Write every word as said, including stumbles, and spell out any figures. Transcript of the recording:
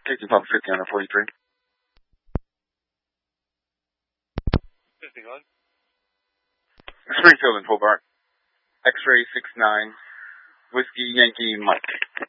Taking Papa fifty on the forty-three. fifty-one. Springfield and Hobart. X-ray six nine. Whiskey Yankee Mike.